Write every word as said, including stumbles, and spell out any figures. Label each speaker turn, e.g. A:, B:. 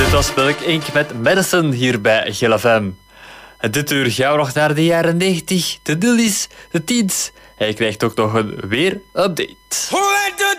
A: Dit was Milk Inc met Madison hier bij G L F M. Dit uur gaan we nog naar de jaren negentig, de nullies, de tiens. Hij krijgt ook nog een weer-update.